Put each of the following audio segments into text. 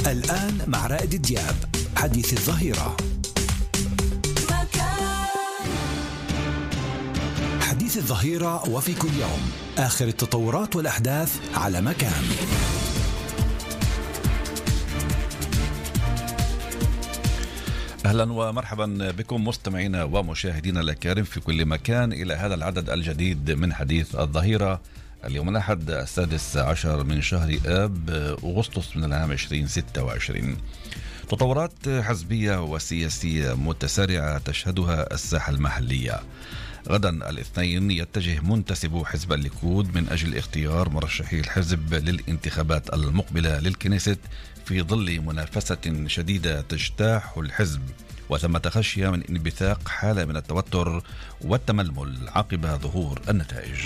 الآن مع رائد دياب، حديث الظهيرة. حديث الظهيرة، وفي كل يوم آخر التطورات والأحداث على مكان. أهلا ومرحبا بكم مستمعينا ومشاهدينا الأكارم في كل مكان إلى هذا العدد الجديد من حديث الظهيرة. اليوم الأحد 16 من شهر آب أغسطس من العام 2026. تطورات حزبية وسياسية متسارعة تشهدها الساحة المحلية. غدا الاثنين يتجه منتسبو حزب الليكود من أجل اختيار مرشحي الحزب للانتخابات المقبلة للكنيست في ظل منافسة شديدة تجتاح الحزب، وثمة خشية من انبثاق حالة من التوتر والتململ عقب ظهور النتائج.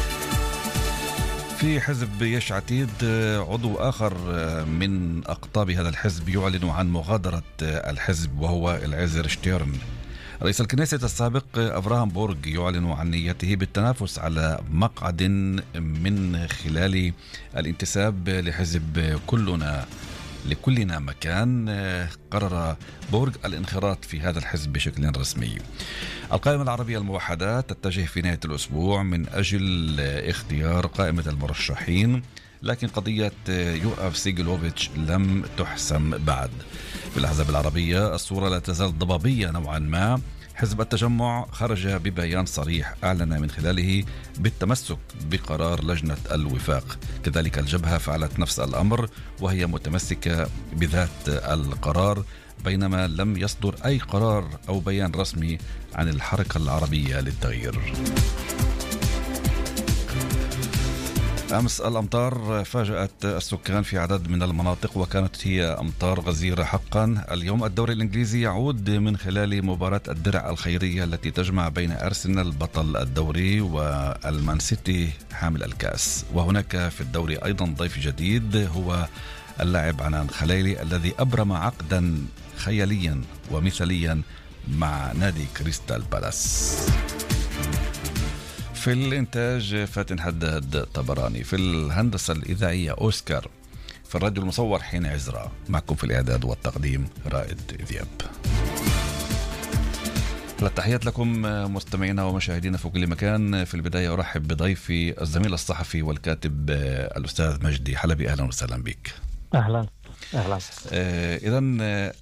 في حزب يش عتيد، عضو آخر من أقطاب هذا الحزب يعلن عن مغادرة الحزب وهو العازر شتيرن. رئيس الكنيست السابق أفراهام بورغ يعلن عن نيته بالتنافس على مقعد من خلال الانتساب لحزب لكلنا مكان. قرر بورغ الانخراط في هذا الحزب بشكل رسمي. القائمة العربية الموحدة تتجه في نهاية الأسبوع من أجل اختيار قائمة المرشحين، لكن قضية يوآف سيجلوفيتش لم تحسم بعد. في الأحزاب العربية الصورة لا تزال ضبابية نوعا ما. حزب التجمع خرج ببيان صريح أعلن من خلاله بالتمسك بقرار لجنة الوفاق. كذلك الجبهة فعلت نفس الأمر وهي متمسكة بذات القرار، بينما لم يصدر أي قرار أو بيان رسمي عن الحركة العربية للتغيير. أمس الأمطار فاجأت السكان في عدد من المناطق وكانت هي أمطار غزيرة حقا. اليوم الدوري الإنجليزي يعود من خلال مباراة الدرع الخيرية التي تجمع بين أرسنال بطل الدوري والمان سيتي حامل الكأس. وهناك في الدوري أيضا ضيف جديد هو اللاعب عنان خليلي الذي أبرم عقدا خياليا ومثاليا مع نادي كريستال بالاس. في الإنتاج فاتن حداد طبراني، في الهندسة الإذاعية أوسكار، في الراديو المصور حين عزرا. معكم في الإعداد والتقديم رائد دياب. التحيات لكم مستمعينا ومشاهدينا في كل مكان. في البداية أرحب بضيفي الزميل الصحفي والكاتب الأستاذ مجدي حلبي. أهلا وسهلا بك. أهلا. إذن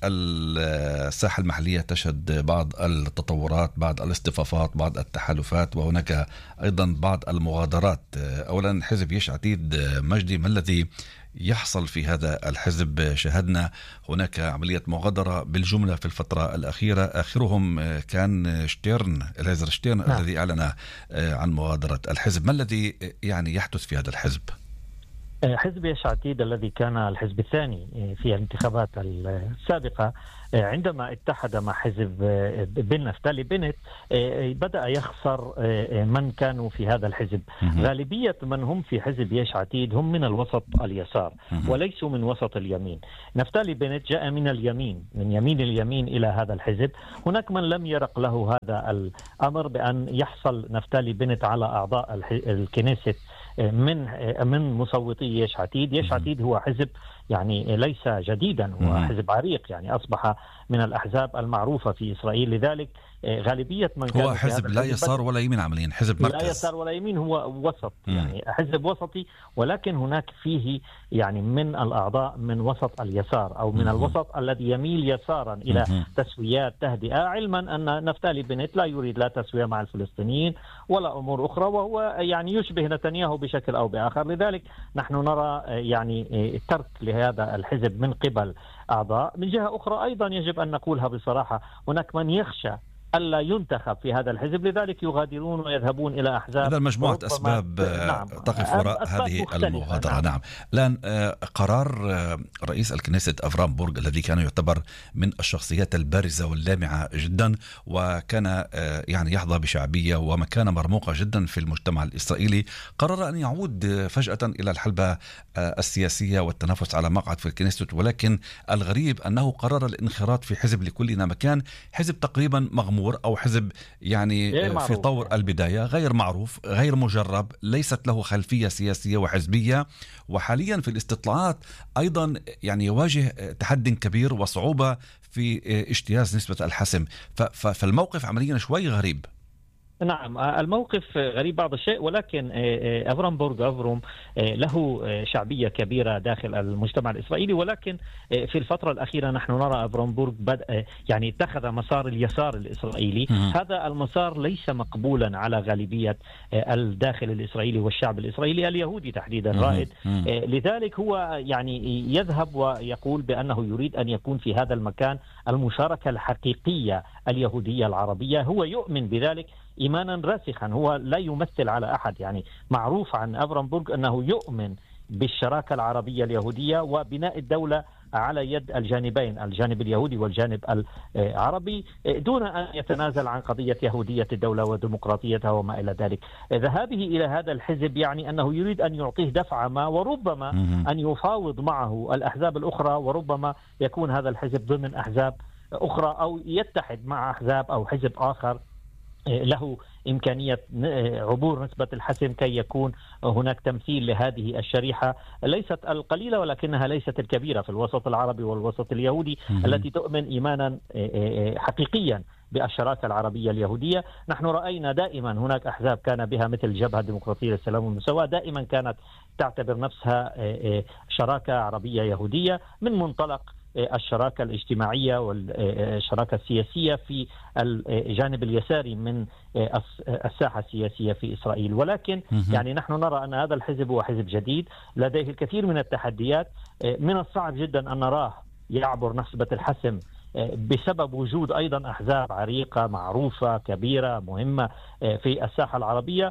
الساحة المحلية تشهد بعض التطورات، بعض الاصطفافات، بعض التحالفات، وهناك أيضا بعض المغادرات. أولا حزب يش عتيد، مجدي، ما الذي يحصل في هذا الحزب؟ شاهدنا هناك عملية مغادرة بالجملة في الفترة الأخيرة، آخرهم كان العازر شتيرن الذي أعلن عن مغادرة الحزب. ما الذي يحدث في هذا الحزب؟ حزب يش عتيد الذي كان الحزب الثاني في الانتخابات السابقة، عندما اتحد مع حزب بن نفتالي بنت بدأ يخسر من كانوا في هذا الحزب. غالبية من هم في حزب يش عتيد هم من الوسط اليسار وليسوا من وسط اليمين. نفتالي بنت جاء من اليمين، من يمين اليمين إلى هذا الحزب. هناك من لم يرق له هذا الأمر بأن يحصل نفتالي بنت على أعضاء الكنيست من مصوتي يش عتيد. يش عتيد هو حزب ليس جديدا، هو حزب عريق، أصبح من الأحزاب المعروفة في إسرائيل. لذلك غالبية من كان هو حزب لا يسار ولا يمين، عمليا حزب مركز، لا يسار ولا يمين، هو وسط، حزب وسطي، ولكن هناك فيه من الأعضاء من وسط اليسار أو من الوسط الذي يميل يسارا إلى تسويات تهدئة، علما أن نفتالي بنت لا يريد لا تسوية مع الفلسطينيين ولا أمور أخرى، وهو يشبه نتنياهو بشكل أو بآخر. لذلك نحن نرى ترك لهذا الحزب من قبل أعضاء. من جهة أخرى أيضا يجب أن نقولها بصراحة، هناك من يخشى ألا ينتخب في هذا الحزب، لذلك يغادرون ويذهبون إلى أحزاب. هذا مجموعة أسباب تقف وراء هذه المغادرة. نعم. الآن قرار رئيس الكنيست أفراهام بورغ الذي كان يعتبر من الشخصيات البارزة واللامعة جدا، وكان يحظى بشعبية ومكانة مرموقة جدا في المجتمع الإسرائيلي، قرر أن يعود فجأة إلى الحلبة السياسية والتنافس على مقعد في الكنيست. ولكن الغريب أنه قرر الانخراط في حزب لكلنا مكان، حزب تقريبا مغمور الأمور، أو حزب يعني في طور البداية غير معروف، غير مجرب، ليست له خلفية سياسية وحزبية، وحاليا في الاستطلاعات أيضا يعني يواجه تحدي كبير وصعوبة في اجتياز نسبة الحسم. فالموقف عمليا شوي غريب. نعم، الموقف غريب بعض الشيء، ولكن أفرام بورغ له شعبية كبيرة داخل المجتمع الإسرائيلي، ولكن في الفترة الأخيرة نحن نرى أفرام بورغ يعني اتخذ مسار اليسار الإسرائيلي. هذا المسار ليس مقبولا على غالبية الداخل الإسرائيلي والشعب الإسرائيلي اليهودي تحديدا رائد. لذلك هو يعني يذهب ويقول بأنه يريد أن يكون في هذا المكان المشاركة الحقيقية اليهودية العربية. هو يؤمن بذلك إيمانا راسخا، هو لا يمثل على أحد. يعني معروف عن أفرام بورغ أنه يؤمن بالشراكة العربية اليهودية وبناء الدولة على يد الجانبين، الجانب اليهودي والجانب العربي، دون أن يتنازل عن قضية يهودية الدولة وديمقراطيتها وما إلى ذلك. ذهابه إلى هذا الحزب يعني أنه يريد أن يعطيه دفعة ما، وربما أن يفاوض معه الأحزاب الأخرى، وربما يكون هذا الحزب ضمن أحزاب أخرى أو يتحد مع أحزاب أو حزب آخر له إمكانية عبور نسبة الحسم كي يكون هناك تمثيل لهذه الشريحة ليست القليلة ولكنها ليست الكبيرة في الوسط العربي والوسط اليهودي التي تؤمن إيمانا حقيقيا بالشراكة العربية اليهودية. نحن رأينا دائما هناك أحزاب كان بها مثل الجبهة الديمقراطية للسلام والمساواة، دائما كانت تعتبر نفسها شراكة عربية يهودية من منطلق الشراكة الاجتماعية والشراكة السياسية في الجانب اليساري من الساحة السياسية في إسرائيل. ولكن يعني نحن نرى أن هذا الحزب هو حزب جديد لديه الكثير من التحديات. من الصعب جدا أن نراه يعبر نسبة الحسم بسبب وجود أيضا أحزاب عريقة معروفة كبيرة مهمة في الساحة العربية.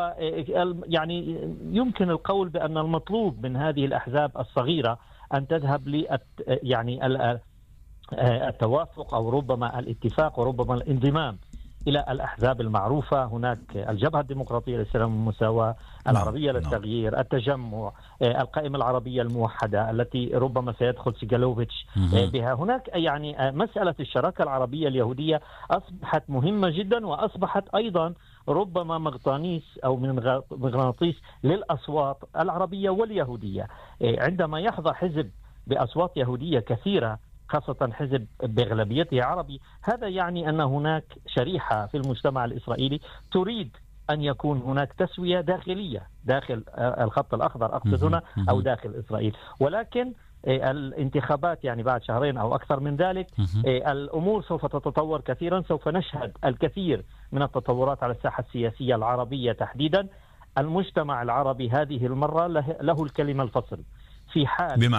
ويعني يمكن القول بأن المطلوب من هذه الأحزاب الصغيرة أن تذهب يعني التوافق أو ربما الاتفاق وربما الانضمام إلى الأحزاب المعروفة. هناك الجبهة الديمقراطية للسلام والمساواة، العربية للتغيير، التجمع، القائمة العربية الموحدة التي ربما سيدخل سيغالوفيتش بها. هناك يعني مسألة الشراكة العربية اليهودية أصبحت مهمة جدا، وأصبحت أيضا ربما مغناطيس أو من مغناطيس للأصوات العربية واليهودية. عندما يحظى حزب بأصوات يهودية كثيرة، خاصة حزب بأغلبيته عربي، هذا يعني أن هناك شريحة في المجتمع الإسرائيلي تريد أن يكون هناك تسوية داخلية داخل الخط الأخضر أقصد هنا، أو داخل إسرائيل. ولكن الانتخابات يعني بعد شهرين أو أكثر من ذلك الأمور سوف تتطور كثيرا، سوف نشهد الكثير من التطورات على الساحة السياسية العربية تحديدا. المجتمع العربي هذه المرة له الكلمة الفصل في حال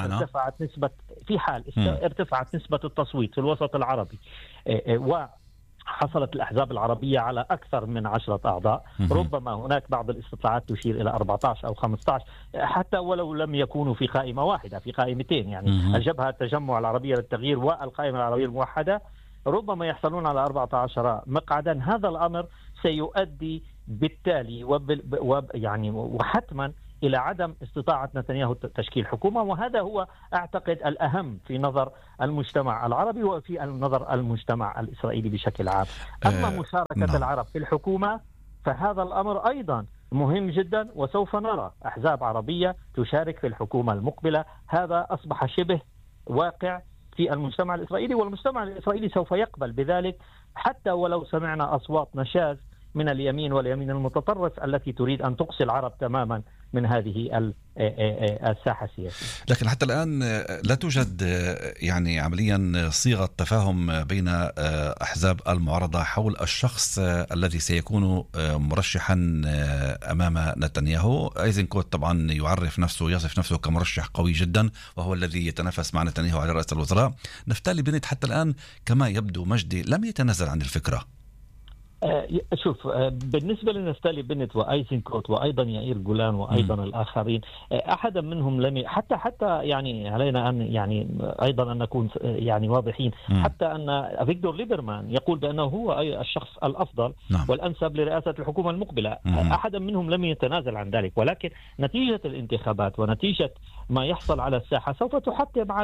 ارتفعت نسبة التصويت في الوسط العربي وحصلت الأحزاب العربية على أكثر من 10 أعضاء. ربما هناك بعض الاستطلاعات تشير إلى 14 أو 15 حتى ولو لم يكونوا في قائمة واحدة، في قائمتين، يعني الجبهة التجمع العربية للتغيير والقائمة العربية الموحدة ربما يحصلون على 14 مقعدا. هذا الأمر سيؤدي بالتالي يعني وحتما إلى عدم استطاعة نتنياهو تشكيل حكومة، وهذا هو أعتقد الأهم في نظر المجتمع العربي وفي نظر المجتمع الإسرائيلي بشكل عام. أما مشاركة العرب في الحكومة فهذا الأمر أيضا مهم جدا، وسوف نرى أحزاب عربية تشارك في الحكومة المقبلة. هذا أصبح شبه واقع في المجتمع الإسرائيلي، والمجتمع الإسرائيلي سوف يقبل بذلك حتى ولو سمعنا أصوات نشاز من اليمين واليمين المتطرف التي تريد أن تقصي العرب تماما من هذه الساحة السياسية. لكن حتى الآن لا توجد يعني عمليا صيغة تفاهم بين أحزاب المعارضة حول الشخص الذي سيكون مرشحا أمام نتنياهو. أيزنكوت طبعا يصف نفسه كمرشح قوي جدا، وهو الذي يتنافس مع نتنياهو على رئاسة الوزراء. نفتالي بنت حتى الآن كما يبدو مجدي لم يتنازل عن الفكرة. شوف، بالنسبة لنفتالي بنت وأيزنكوت وأيضا يائير جولان وأيضا الآخرين، أحدا منهم لم حتى يعني علينا أن يعني أيضا أن نكون يعني واضحين، حتى أن أفيغدور ليبرمان يقول بأنه هو الشخص الأفضل والأنسب لرئاسة الحكومة المقبلة. أحدا منهم لم يتنازل عن ذلك، ولكن نتيجة الانتخابات ونتيجة ما يحصل على الساحة سوف تحتم على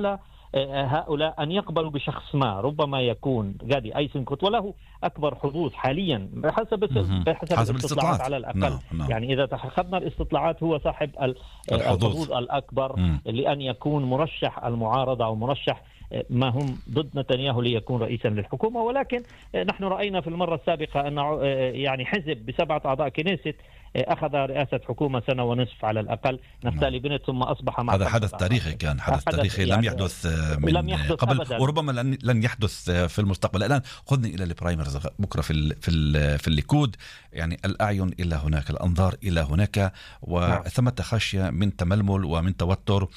هؤلاء أن يقبلوا بشخص ما ربما يكون غادي أيسنكوت وله أكبر حظوظ حاليا بحسب الاستطلاعات على الأقل. يعني إذا أخذنا الاستطلاعات هو صاحب الحظوظ الأكبر لأن يكون مرشح المعارضة أو مرشح ما هم ضد نتنياهو ليكون رئيسا للحكومة. ولكن نحن رأينا في المرة السابقة أن يعني حزب ب7 أعضاء كنيست أخذ رئاسة حكومة سنة ونصف على الأقل، نفتالي بنت، ثم أصبح مع هذا حدث تاريخي، كان حدث تاريخي لم يحدث من قبل أبداً. وربما لن يحدث في المستقبل. الآن خذني إلى البرايمرز بكرة في الليكود. يعني الأعين إلى هناك، الأنظار إلى هناك، وثمة خشية من تململ ومن توتر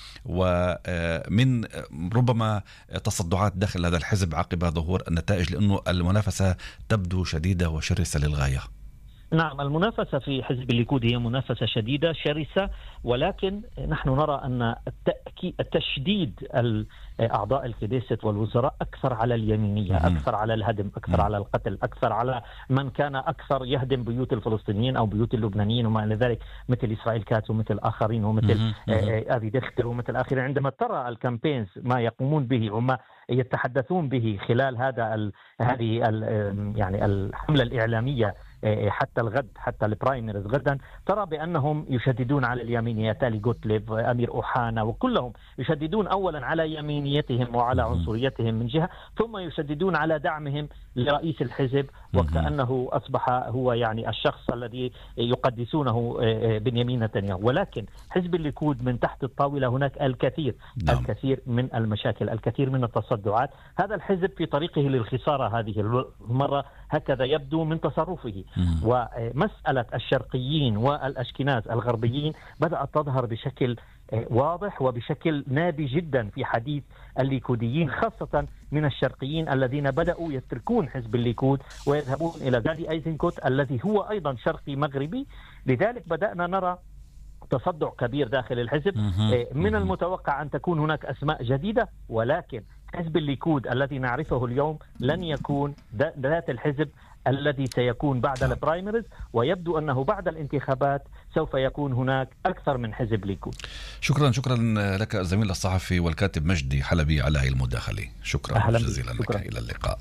ومن ربما تصدعات داخل هذا الحزب عقب ظهور النتائج، لأنه المنافسة تبدو شديدة وشرسة للغاية. نعم، المنافسة في حزب الليكود هي منافسة شديدة شرسة، ولكن نحن نرى أن التشديد أعضاء الكنيست والوزراء أكثر على اليمينية، أكثر على الهدم، أكثر على القتل، أكثر على من كان أكثر يهدم بيوت الفلسطينيين أو بيوت اللبنانيين وما إلى ذلك، مثل إسرائيل كاتس ومثل آخرين ومثل أبي دختر ومثل آخرين. عندما ترى الكامبينز ما يقومون به وما يتحدثون به خلال هذه يعني الحملة الإعلامية حتى الغد، حتى البرايمرز غدا، ترى بأنهم يشددون على اليمينية. تالي غوتليف، أمير أوحانا، وكلهم يشددون أولا على يمينيتهم وعلى عنصريتهم من جهة، ثم يشددون على دعمهم لرئيس الحزب، وكأنه أصبح هو يعني الشخص الذي يقدسونه بنيامين نتنياهو. ولكن حزب الليكود من تحت الطاولة هناك الكثير من المشاكل، الكثير من التصدعات. هذا الحزب في طريقه للخسارة هذه المرة، هكذا يبدو من تصرفه. ومسألة الشرقيين والأشكناز الغربيين بدأت تظهر بشكل واضح وبشكل نابي جدا في حديث الليكوديين، خاصة من الشرقيين الذين بدأوا يتركون حزب الليكود ويذهبون إلى غادي أيزنكوت الذي هو أيضا شرقي مغربي. لذلك بدأنا نرى تصدع كبير داخل الحزب. من المتوقع أن تكون هناك أسماء جديدة، ولكن حزب الليكود الذي نعرفه اليوم لن يكون ذات الحزب الذي سيكون بعد البرايمرز، ويبدو أنه بعد الانتخابات سوف يكون هناك أكثر من حزب ليكود. شكرا لك الزميل الصحفي والكاتب مجدي حلبي على المداخلة. شكرا جزيلا لك. إلى اللقاء.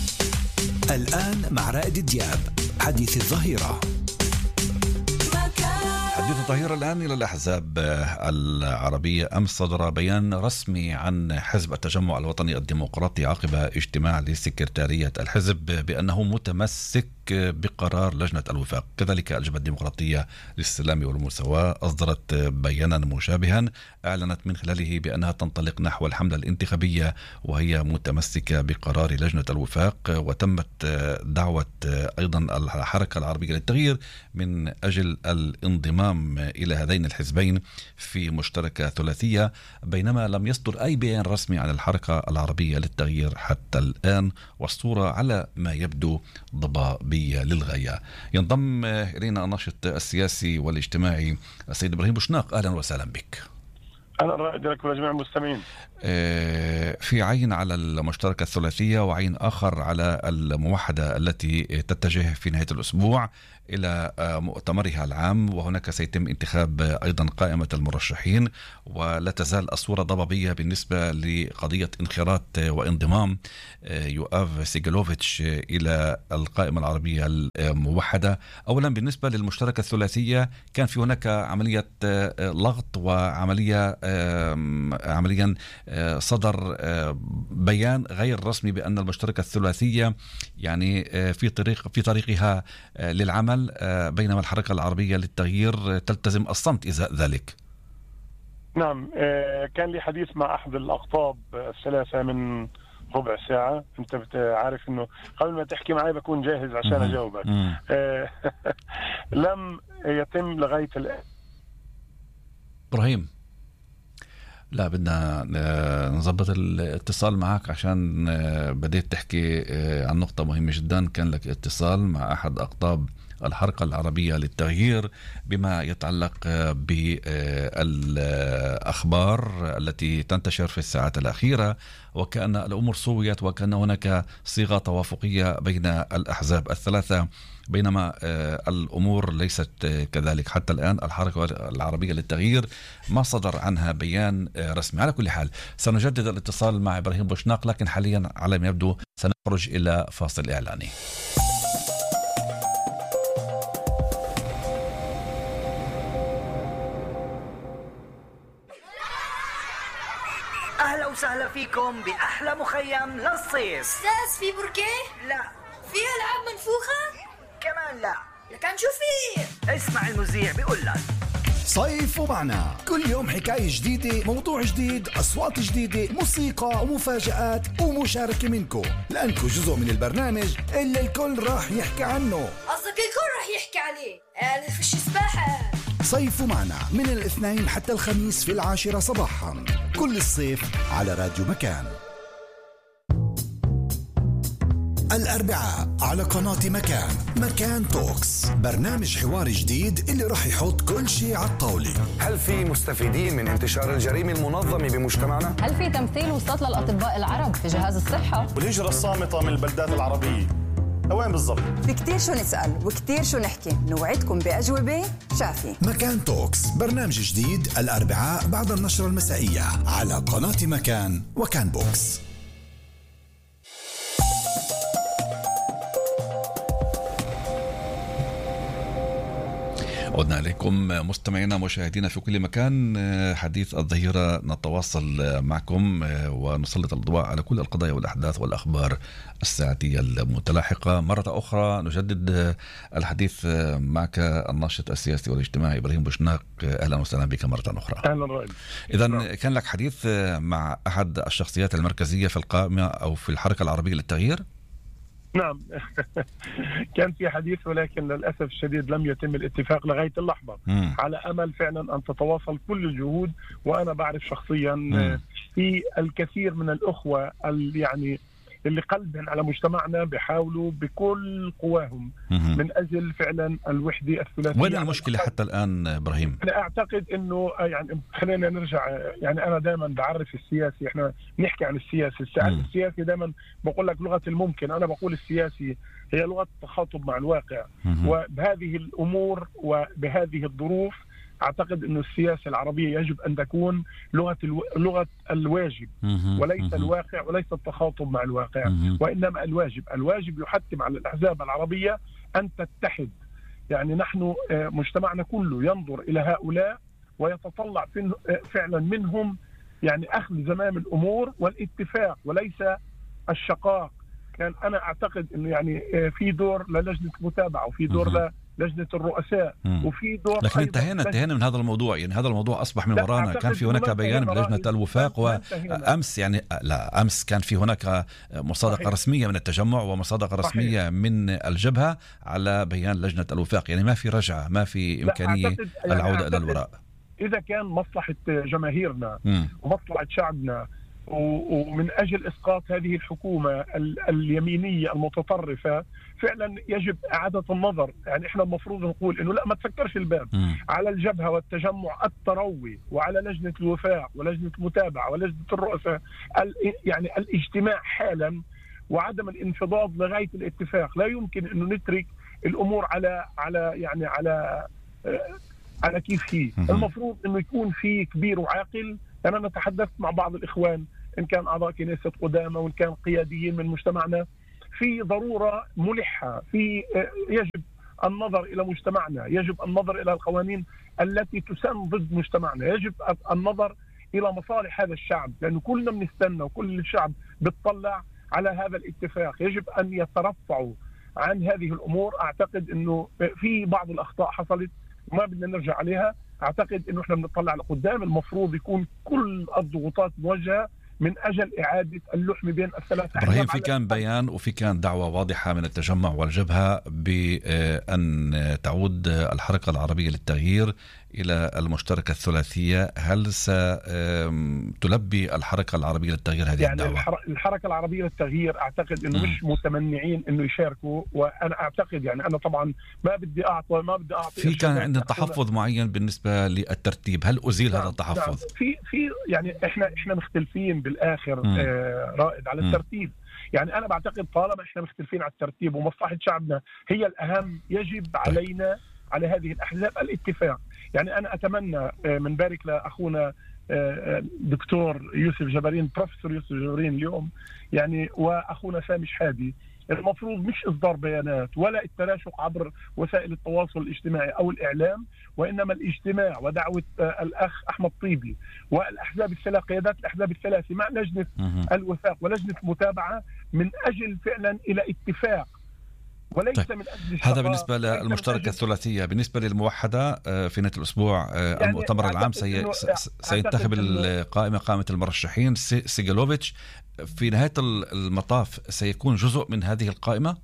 الآن مع رائد دياب، حديث الظهيرة. حديث الظهيرة الآن إلى الأحزاب العربية. أمس صدر بيان رسمي عن حزب التجمع الوطني الديمقراطي عقب اجتماع لسكرتارية الحزب بأنه متمسك بقرار لجنة الوفاق. كذلك الجبهة الديمقراطية للسلام والمساواة أصدرت بيانا مشابها أعلنت من خلاله بأنها تنطلق نحو الحملة الانتخابية وهي متمسكة بقرار لجنة الوفاق. وتمت دعوة أيضا الحركة العربية للتغيير من أجل الانضمام إلى هذين الحزبين في مشتركة ثلاثية، بينما لم يصدر أي بيان رسمي عن الحركة العربية للتغيير حتى الآن، والصورة على ما يبدو ضبابية للغاية. ينضم إلينا الناشط السياسي والاجتماعي السيد إبراهيم بوشناق. أهلا وسهلا بك. أهلا رائد لك ولجميع المستمعين. في عين على المشتركة الثلاثية وعين آخر على الموحدة التي تتجه في نهاية الأسبوع إلى مؤتمرها العام، وهناك سيتم انتخاب أيضا قائمة المرشحين، ولا تزال الصورة ضبابية بالنسبة لقضية انخراط وانضمام يؤاف سيغلوفيتش إلى القائمة العربية الموحدة. أولا بالنسبة للمشتركة الثلاثية كان في هناك عملية لغط وعمليا صدر بيان غير رسمي بأن المشتركة الثلاثية يعني في طريقها للعمل، بينما الحركة العربية للتغيير تلتزم الصمت إزاء ذلك. نعم، كان لي حديث مع أحد الأقطاب الثلاثة من ربع ساعة. أنت عارف أنه قبل ما تحكي معي بكون جاهز عشان أجاوبك. لم يتم لغاية الآن. إبراهيم، لا بدنا نظبط الاتصال معك عشان بديت تحكي عن نقطة مهمة جدا. كان لك اتصال مع أحد أقطاب الحركة العربية للتغيير بما يتعلق بالأخبار التي تنتشر في الساعات الأخيرة، وكأن الأمور سويت وكأن هناك صيغة توافقية بين الأحزاب الثلاثة، بينما الأمور ليست كذلك حتى الآن. الحركة العربية للتغيير ما صدر عنها بيان رسمي. على كل حال سنجدد الاتصال مع إبراهيم بوشناق، لكن حاليا على ما يبدو سنخرج إلى فاصل إعلاني. أهلا وسهلا فيكم بأحلى مخيم للصيف. أستاذ في بركيه؟ لا. في ألعاب منفوخة؟ كمان لا. لكن شو في؟ اسمع المذيع بيقول لك صيف ومعنا، كل يوم حكاية جديدة، موضوع جديد، أصوات جديدة، موسيقى ومفاجآت ومشاركة منكم، لأنكم جزء من البرنامج اللي الكل راح يحكي عنه. قصدك الكل راح يحكي عليه؟ فيش سباحة. صيف ومعنا من الاثنين حتى الخميس في 10 صباحا كل الصيف على راديو مكان. الأربعاء على قناة مكان توكس، برنامج حواري جديد اللي راح يحط كل شيء على الطاولة. هل في مستفيدين من انتشار الجريمة المنظمة بمجتمعنا؟ هل في تمثيل وسط للأطباء العرب في جهاز الصحة؟ والهجرة الصامتة من البلدات العربية وين بالضبط؟ في كتير شو نسأل وكتير شو نحكي، نوعدكم بأجوبة شافية. مكان توكس، برنامج جديد الأربعاء بعد النشرة المسائية على قناة مكان وكان بوكس. عدنا إليكم مستمعينا مشاهدينا في كل مكان. حديث الظهيرة نتواصل معكم ونسلط الضوء على كل القضايا والأحداث والأخبار الساعتية المتلاحقة. مرة أخرى نجدد الحديث معك الناشط السياسي والاجتماعي إبراهيم بوشناق. أهلا وسهلا بك مرة أخرى. أهلا رائد. إذن كان لك حديث مع أحد الشخصيات المركزية في القائمة أو في الحركة العربية للتغيير؟ نعم كان في حديث، ولكن للأسف الشديد لم يتم الاتفاق لغاية اللحظة. على أمل فعلا أن تتواصل كل الجهود، وأنا بعرف شخصيا في الكثير من الأخوة يعني اللي قلبهم على مجتمعنا بيحاولوا بكل قواهم من أجل فعلا الوحدة الثلاثية. وين المشكلة حتى الآن إبراهيم؟ أنا أعتقد أنه يعني خلينا نرجع، يعني أنا دائما بعرف السياسي، إحنا نحكي عن السياسي دائما بقول لك لغة الممكن. أنا بقول السياسي هي لغة التخاطب مع الواقع، وبهذه الأمور وبهذه الظروف أعتقد أن السياسة العربية يجب أن تكون لغة الواجب وليس الواقع وليس التخاطب مع الواقع، وإنما الواجب يحتم على الأحزاب العربية أن تتحد. يعني نحن مجتمعنا كله ينظر إلى هؤلاء ويتطلع فعلا منهم يعني أخذ زمام الأمور والاتفاق وليس الشقاق. كان أنا أعتقد أنه يعني في دور للجنة المتابعة وفي دور لجنة الرؤساء وفي دور، لكن انتهينا من هذا الموضوع. يعني هذا الموضوع أصبح من ورانا. كان في هناك بيان من لجنة الوفاق، وأمس أمس كان في هناك مصادقة رسمية من التجمع ومصادقة رسمية من الجبهة على بيان لجنة الوفاق. يعني ما في رجعة، ما في إمكانية العودة إلى الوراء. إذا كان مصلحة جماهيرنا ومصلحة شعبنا ومن أجل إسقاط هذه الحكومة اليمينية المتطرفة فعلا يجب إعادة النظر. يعني إحنا المفروض نقول إنه لا، ما تفكرش الباب على الجبهة والتجمع التروي وعلى لجنة الوفاق ولجنة المتابعة ولجنة الرؤساء، يعني الاجتماع حالا وعدم الانفضاض لغاية الاتفاق. لا يمكن إنه نترك الأمور على كيف هي. المفروض إنه يكون في كبير وعاقل. أنا تحدثت مع بعض الإخوان إن كان أعضاء كنيسة قدامى وإن كان قياديين من مجتمعنا، في ضرورة ملحة، يجب النظر إلى مجتمعنا، يجب النظر إلى القوانين التي تسن ضد مجتمعنا، يجب النظر إلى مصالح هذا الشعب، لأنه كلنا بنستنى وكل الشعب بتطلع على هذا الاتفاق. يجب أن يترفعوا عن هذه الأمور. أعتقد أنه في بعض الأخطاء حصلت وما بدنا نرجع عليها. أعتقد أنه إحنا بنطلع لقدام. المفروض يكون كل الضغوطات موجهة من أجل إعادة اللحم بين الثلاث. إبراهيم، في كان بيان وفي كان دعوة واضحة من التجمع والجبهة بأن تعود الحركة العربية للتغيير إلى المشتركة الثلاثية، هل ستلبي الحركة العربية للتغيير هذه يعني الدعوة؟ الحركة العربية للتغيير أعتقد أنه مش متمنعين أنه يشاركوا، وأنا أعتقد يعني أنا طبعا ما بدي أعطي في كان عندنا تحفظ معين بالنسبة للترتيب، هل أزيل هذا التحفظ؟ في يعني إحنا مختلفين بالآخر رائد على الترتيب. يعني أنا بعتقد طالما إحنا مختلفين على الترتيب ومصلحة شعبنا هي الأهم، يجب علينا على هذه الأحزاب الاتفاق. يعني أنا أتمنى من بارك لأخونا دكتور يوسف جبرين، بروفيسور يوسف جبرين اليوم يعني، وأخونا سامي شحادي، المفروض مش إصدار بيانات ولا التراشق عبر وسائل التواصل الاجتماعي أو الإعلام، وإنما الاجتماع ودعوة الأخ أحمد طيبي والأحزاب الثلاث، قيادات الأحزاب الثلاثة مع لجنة الوفاق ولجنة المتابعة من أجل فعلا إلى اتفاق وليس طيب. من أجل هذا بالنسبة للمشتركة الثلاثية. بالنسبة للموحدة في نهاية الأسبوع يعني المؤتمر العام سينتخب القائمة، قائمة المرشحين سيجالوفيتش في نهاية المطاف سيكون جزء من هذه القائمة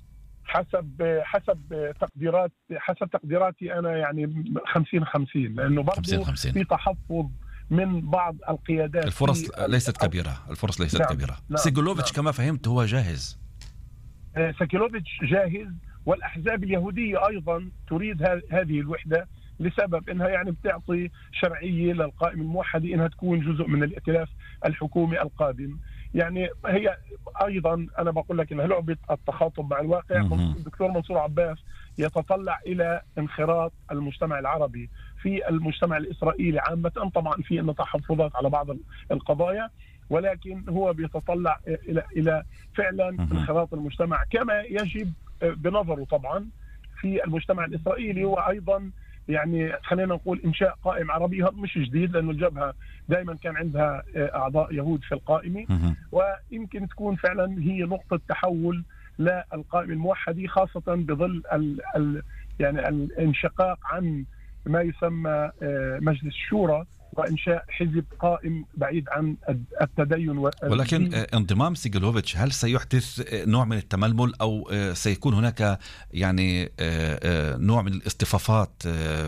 حسب تقديراتي أنا، يعني 50-50، لأنه برضو في تحفظ من بعض القيادات. الفرص ليست كبيرة. نعم. سيجالوفيتش كما فهمت هو جاهز. سيجالوفيتش جاهز، والأحزاب اليهودية أيضا تريد هذه الوحدة لسبب أنها يعني بتعطي شرعية للقائمة الموحدة أنها تكون جزء من الائتلاف الحكومي القادم. يعني هي أيضا أنا بقول لك أنها لعبة التخاطب مع الواقع. الدكتور منصور عباس يتطلع إلى انخراط المجتمع العربي في المجتمع الإسرائيلي عامة. طبعا في أن تحفظات على بعض القضايا، ولكن هو بيتطلع إلى فعلا انخراط المجتمع كما يجب بنظره طبعا في المجتمع الإسرائيلي. وأيضا يعني خلينا نقول إنشاء قائمة عربية مش جديد، لأنه الجبهة دائما كان عندها أعضاء يهود في القائمة، ويمكن تكون فعلا هي نقطة تحول للقائمة الموحدة، خاصة بظل يعني الانشقاق عن ما يسمى مجلس الشورى وإنشاء حزب قائم بعيد عن التدين ولكن انضمام سيجالوفيتش هل سيحدث نوع من التململ أو سيكون هناك يعني نوع من الاصطفافات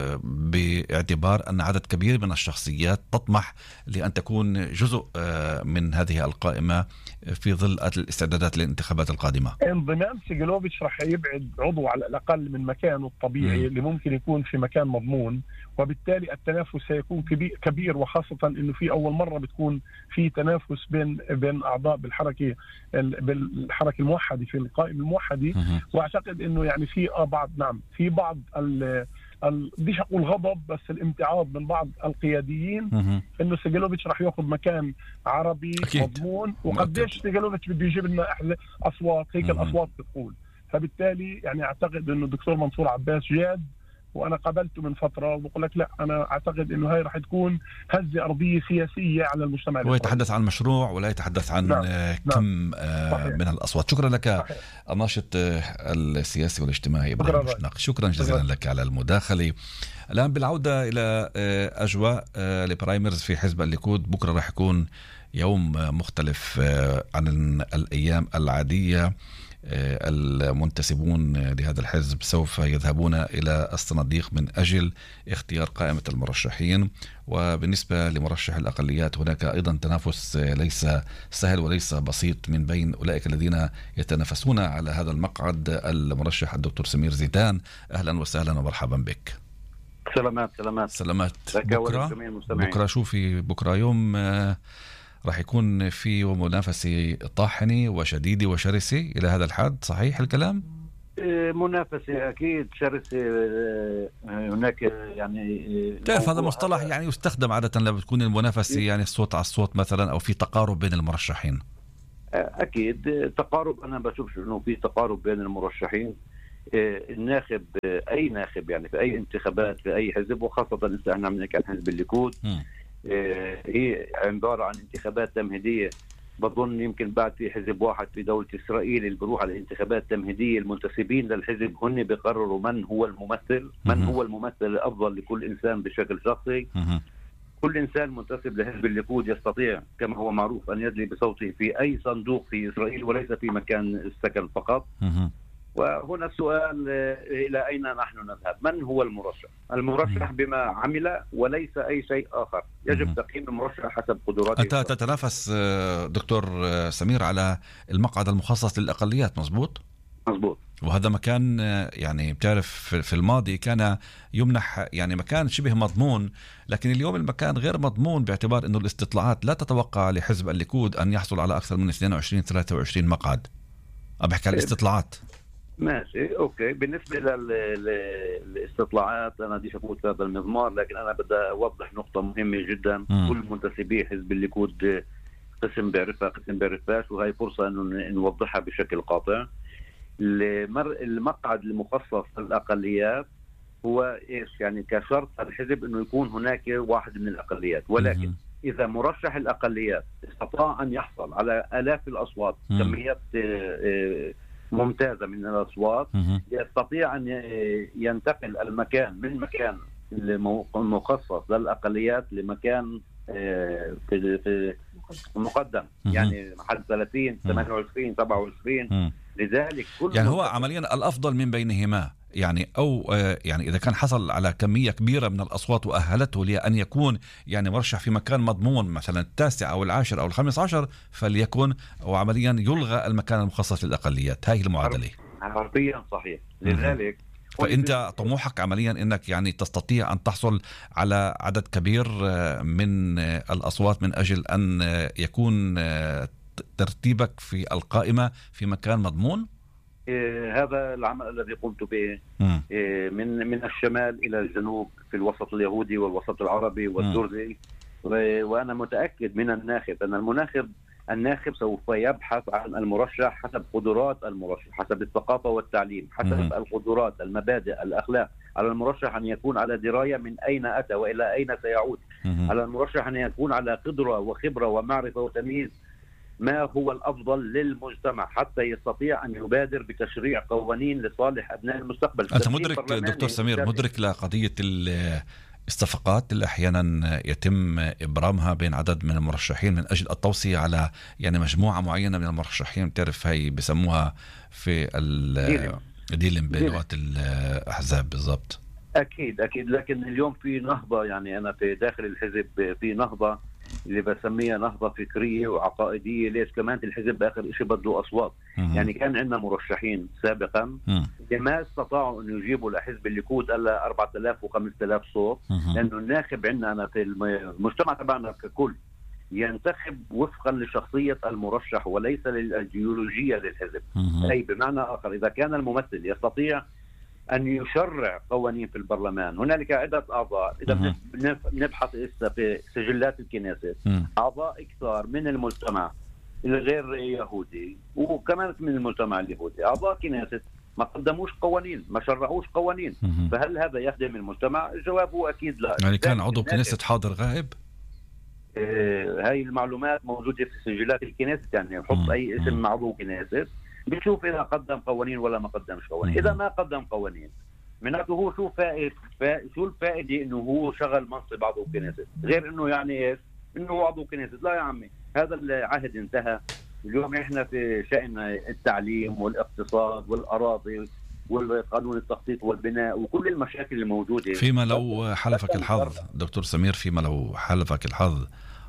باعتبار أن عدد كبير من الشخصيات تطمح لأن تكون جزء من هذه القائمة في ظل الاستعدادات للانتخابات القادمة؟ انضمام سيجالوفيتش راح يبعد عضو على الأقل من مكانه الطبيعي اللي ممكن يكون في مكان مضمون، وبالتالي التنافس سيكون كبير، وخاصة إنه في أول مرة بتكون في تنافس بين أعضاء بالحركة الموحدة في القائمة الموحدة. وأعتقد إنه يعني في بعض بديش أقول غضب، بس الامتعاض من بعض القياديين إنه سيجالوفيتش راح يأخذ مكان عربي مضمون، وقديش سيجالوفيتش بده يجيب لنا أصوات، هيك الأصوات بتقول. فبالتالي يعني أعتقد إنه الدكتور منصور عباس جاد، وأنا قابلته من فترة وبقول لك لا، أنا أعتقد إنه هاي راح تكون هزة أرضية سياسية على المجتمع. هو يتحدث عن مشروع ولا يتحدث عن كم من الأصوات. شكرا لك الناشط السياسي والاجتماعي إبراهيم بوشناق، شكرا جزيلا لك على المداخلة. الآن بالعودة إلى أجواء البرايمرز في حزب الليكود، بكرة راح يكون يوم مختلف عن الأيام العادية. المنتسبون لهذا الحزب سوف يذهبون إلى الصناديق من أجل اختيار قائمة المرشحين. وبالنسبة لمرشح الأقليات هناك أيضا تنافس ليس سهل وليس بسيط من بين أولئك الذين يتنافسون على هذا المقعد. المرشح الدكتور سمير زيدان، أهلا وسهلا ومرحبا بك. سلامات. بكرة شوفي بكرة يوم راح يكون في منافسة طاحنة وشديدة وشرسة إلى هذا الحد، صحيح الكلام؟ منافسة أكيد شرسة. هناك يعني تعرف هذا مصطلح يعني يستخدم عادة لما بتكون المنافسة يعني الصوت على الصوت مثلا، أو في تقارب بين المرشحين. أكيد تقارب، أنا بشوف إنه في تقارب بين المرشحين. الناخب أي ناخب يعني في أي انتخابات في أي حزب، وخاصة إحنا بنحكي عن حزب الليكود، هي عبارة عن انتخابات تمهيدية. بظن يمكن بعد في حزب واحد في دولة إسرائيل اللي بيروح على انتخابات تمهيدية، المنتسبين للحزب هن بيقرروا من هو الممثل الأفضل لكل إنسان بشكل شخصي. كل إنسان منتسب لحزب الليكود يستطيع كما هو معروف أن يدلي بصوته في أي صندوق في إسرائيل وليس في مكان السكن فقط. وهنا السؤال إلى أين نحن نذهب؟ من هو المرشح؟ المرشح بما عمل وليس أي شيء آخر. يجب تقييم المرشح حسب قدراته. أنت تتنافس دكتور سمير على المقعد المخصص للأقليات، مزبوط؟ مزبوط. وهذا مكان يعني بتعرف في الماضي كان يمنح يعني مكان شبه مضمون، لكن اليوم المكان غير مضمون باعتبار أنه الاستطلاعات لا تتوقع لحزب الليكود أن يحصل على أكثر من 22-23 مقعد. أبحكي على الاستطلاعات. ماشي أوكي. بالنسبة للاستطلاعات أنا دي شفوت في هذا المضمار، لكن أنا بدي أوضح نقطة مهمة جدا. كل منتسبي حزب الليكود قسم بيعرفها قسم بيعرفهاش، وهي فرصة أنه نوضحها بشكل قاطع. المقعد المخصص للأقليات هو إيش يعني كشرط الحزب أنه يكون هناك واحد من الأقليات، ولكن إذا مرشح الأقليات استطاع أن يحصل على آلاف الأصوات، كميات ممتازة من الأصوات، يستطيع أن ينتقل المكان من مكان المخصص للأقليات لمكان في مقدم، يعني محل 30 28 27. لذلك يعني هو عمليا الأفضل من بينهما، يعني أو يعني إذا كان حصل على كمية كبيرة من الأصوات وأهلته لأن يكون يعني مرشح في مكان مضمون مثلا 9 أو 10 أو 15 فليكن، وعمليا يلغى المكان المخصص للأقليات. هاي المعادلة حرفيا صحيح. لذلك فأنت طموحك عمليا أنك يعني تستطيع أن تحصل على عدد كبير من الأصوات من أجل أن يكون ترتيبك في القائمة في مكان مضمون. هذا العمل الذي قمت به من الشمال إلى الجنوب في الوسط اليهودي والوسط العربي والدرزي، وأنا متأكد من الناخب أن الناخب سوف يبحث عن المرشح حسب قدرات المرشح، حسب الثقافة والتعليم، حسب القدرات، المبادئ، الأخلاق. على المرشح أن يكون على دراية من أين أتى وإلى أين سيعود. على المرشح أن يكون على قدرة وخبرة ومعرفة وتمييز ما هو الأفضل للمجتمع حتى يستطيع أن يبادر بتشريع قوانين لصالح أبناء المستقبل. أنت مدرك دكتور سمير، مدرك لقضية الصفقات اللي أحيانا يتم إبرامها بين عدد من المرشحين من أجل التوصية على يعني مجموعة معينة من المرشحين، تعرف هي بسموها في ديلم بلغة الأحزاب بالضبط. أكيد لكن اليوم في نهضة، يعني أنا في داخل الحزب في نهضة اللي بسميها نهضة فكرية وعقائدية. ليش؟ كمان الحزب آخر إشي بده أصوات. يعني كان عندنا مرشحين سابقا ما استطاعوا أن يجيبوا لحزب الليكود إلا 4000 و5000 صوت، لأنه الناخب عندنا أنا في المجتمع تبعنا ككل ينتخب وفقا لشخصية المرشح وليس للأيديولوجية للحزب. أي بمعنى آخر إذا كان الممثل يستطيع أن يشرع قوانين في البرلمان، هنالك عدة أعضاء. إذا نبحث في سجلات الكنيسة أعضاء كثار من المجتمع الغير يهودي وكمان من المجتمع اليهودي، أعضاء كنيسة ما قدموش قوانين، ما شرعوش قوانين. فهل هذا يخدم المجتمع؟ الجواب هو أكيد لا. يعني كان عضو كنيسة حاضر غائب؟ هاي المعلومات موجودة في سجلات الكنيسة، يعني حط أي اسم عضو كنيسة بتشوف إذا قدم قوانين ولا ما قدمش قوانين. إذا ما قدم قوانين معناته هو شو الفائدة إنه هو شغل منصب عضو كنيسة، غير إنه يعني إيش إنه هو عضو كنيسة. لا يا عمي، هذا العهد انتهى. اليوم إحنا في شأن التعليم والاقتصاد والأراضي والقانون التخطيط والبناء وكل المشاكل الموجودة. فيما لو حلفك الحظ دكتور سمير، فيما لو حلفك الحظ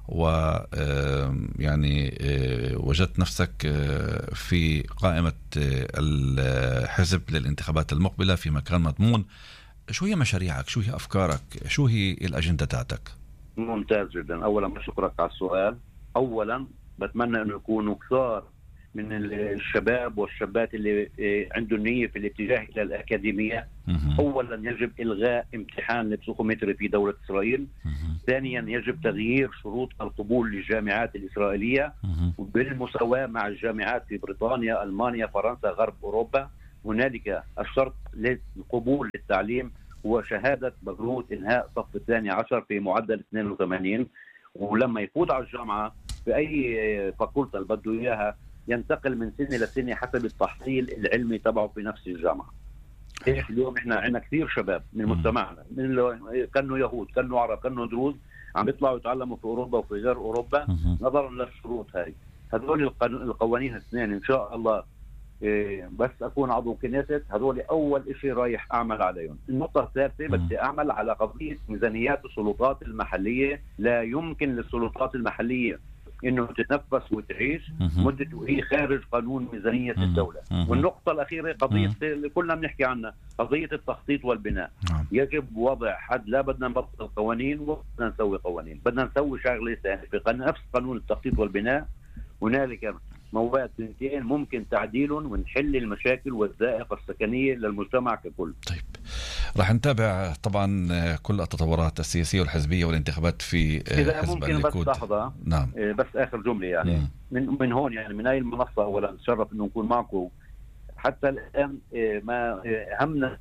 ويعني وجدت نفسك في قائمة الحزب للانتخابات المقبلة في مكان مضمون، شو هي مشاريعك؟ شو هي أفكارك؟ شو هي الأجندة تاعتك؟ ممتاز جدا. أولا بشكرك على السؤال. أولا بتمنى أنه يكونوا كثار من الشباب والشابات اللي عنده النية في الاتجاه إلى الأكاديمية. أولا يجب إلغاء امتحان البسيكومتري في دولة إسرائيل. ثانيا يجب تغيير شروط القبول للجامعات الإسرائيلية بالمساواة مع الجامعات في بريطانيا، ألمانيا، فرنسا، غرب أوروبا. هنالك الشرط للقبول للتعليم هو شهادة بكالوريوس إنهاء صف الثاني عشر في معدل 82، ولما يفوت على الجامعة في أي فاكولتة اللي بده إياها ينتقل من سنة لسنة حسب التحصيل العلمي تبعه في نفس الجامعة. اليوم احنا عندنا كثير شباب من مجتمعنا كانوا يهود، كانوا عرب، كانوا دروز، عم يطلعوا يتعلموا في أوروبا وفي غير أوروبا نظرا للشروط هاي. هذول القوانين الاثنين إن شاء الله بس أكون عضو كنيست، هذول أول إشي رايح أعمل عليهم. النقطة الثالثة بدي أعمل على قضية ميزانيات السلطات المحلية. لا يمكن للسلطات المحلية إنه تتنفس وتعيش مدة وهي خارج قانون ميزانية الدولة. والنقطة الأخيرة قضية اللي كلنا بنحكي عنها، قضية التخطيط والبناء. يجب وضع حد. لا بدنا نبطل قوانين وبدنا نسوي قوانين، بدنا نسوي شغلة ثانية في نفس قانون التخطيط والبناء. هنالك مواد سنتين ممكن تعديلهم ونحل المشاكل والذائقة السكنية للمجتمع ككل. طيب، راح نتابع طبعا كل التطورات السياسية والحزبية والانتخابات في حزب الليكود. بس لحظة. نعم. بس آخر جملة يعني من هون، يعني من هاي المنصة أولا نتشرف إنه نكون معكم. حتى الآن ما همنا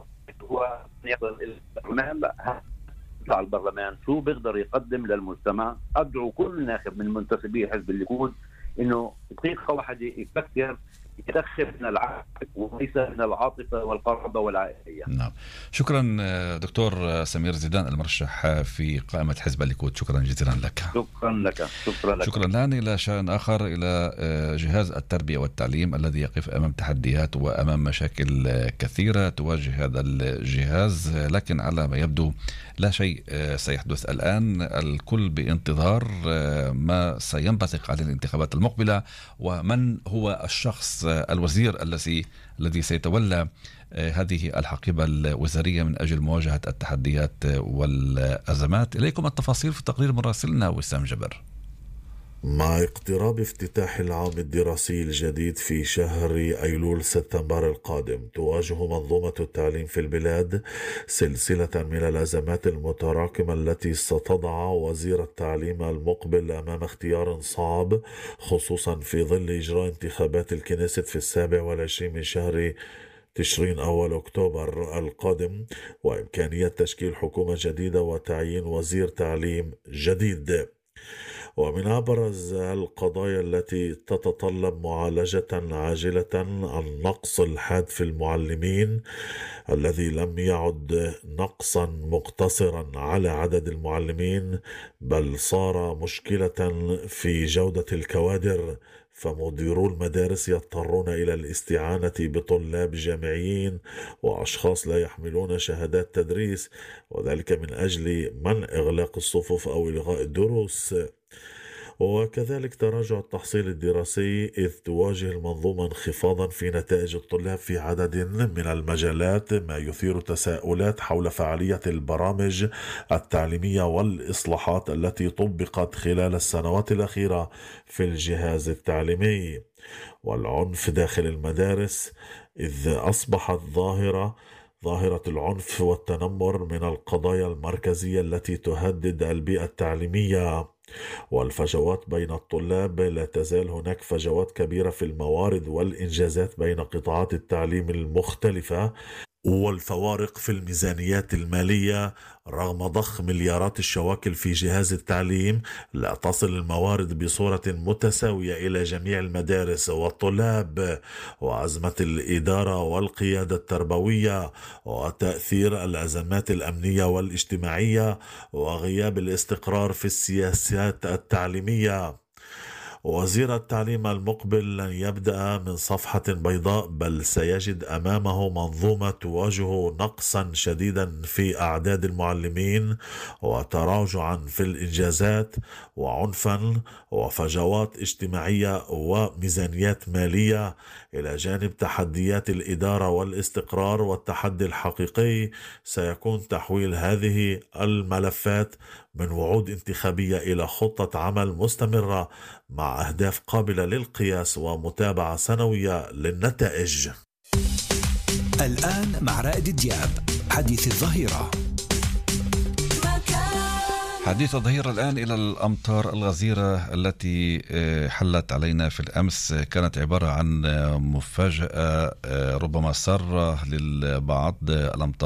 هو يقدر البرلمان، لا يطلع البرلمان شو بيقدر يقدم للمجتمع. أدعو كل ناخب من منتسبي حزب الليكود إنه دقيقة واحدة يفكر يتدخل من العقل وليس من العاطفة والقرابة والعائلية. نعم. شكرا دكتور سمير زيدان المرشح في قائمة حزب الليكود، شكرا جزيلا لك. شكرا لك. شكرا. الآن إلى شأن آخر، إلى جهاز التربية والتعليم الذي يقف أمام تحديات وأمام مشاكل كثيرة تواجه هذا الجهاز، لكن على ما يبدو لا شيء سيحدث الآن. الكل بانتظار ما سينبثق على الانتخابات المقبلة، ومن هو الشخص الوزير الذي سيتولى هذه الحقيبة الوزارية من أجل مواجهة التحديات والأزمات. إليكم التفاصيل في تقرير مراسلنا وسام جبر. مع اقتراب افتتاح العام الدراسي الجديد في شهر أيلول سبتمبر القادم، تواجه منظومة التعليم في البلاد سلسلة من الأزمات المتراكمة التي ستضع وزير التعليم المقبل أمام اختيار صعب، خصوصا في ظل إجراء انتخابات الكنيست في 27 من شهر تشرين أول أكتوبر القادم، وإمكانية تشكيل حكومة جديدة وتعيين وزير تعليم جديد. ومن أبرز القضايا التي تتطلب معالجة عاجلة النقص الحاد في المعلمين، الذي لم يعد نقصا مقتصرا على عدد المعلمين، بل صار مشكلة في جودة الكوادر. فمديرو المدارس يضطرون إلى الاستعانة بطلاب جامعيين وأشخاص لا يحملون شهادات تدريس، وذلك من أجل منع إغلاق الصفوف أو إلغاء الدروس. وكذلك تراجع التحصيل الدراسي، إذ تواجه المنظومة انخفاضا في نتائج الطلاب في عدد من المجالات، ما يثير تساؤلات حول فعالية البرامج التعليمية والإصلاحات التي طبقت خلال السنوات الأخيرة في الجهاز التعليمي. والعنف داخل المدارس، إذ أصبحت ظاهرة العنف والتنمر من القضايا المركزية التي تهدد البيئة التعليمية. والفجوات بين الطلاب، لا تزال هناك فجوات كبيرة في الموارد والإنجازات بين قطاعات التعليم المختلفة، والفوارق في الميزانيات المالية. رغم ضخ مليارات الشواكل في جهاز التعليم، لا تصل الموارد بصورة متساوية إلى جميع المدارس والطلاب. وأزمة الإدارة والقيادة التربوية، وتأثير الأزمات الأمنية والاجتماعية، وغياب الاستقرار في السياسات التعليمية. وزير التعليم المقبل لن يبدأ من صفحة بيضاء، بل سيجد أمامه منظومة تواجه نقصا شديدا في أعداد المعلمين، وتراجعا في الإنجازات، وعنفا وفجوات اجتماعية وميزانيات مالية، إلى جانب تحديات الإدارة والاستقرار. والتحدي الحقيقي سيكون تحويل هذه الملفات من وعود انتخابية إلى خطة عمل مستمرة مع أهداف قابلة للقياس ومتابعة سنوية للنتائج. الآن مع رائد دياب، حديث الظهيرة. حديث الظهيرة الآن إلى الأمطار الغزيرة التي حلت علينا في الأمس. كانت عبارة عن مفاجأة ربما سارة للبعض. الأمطار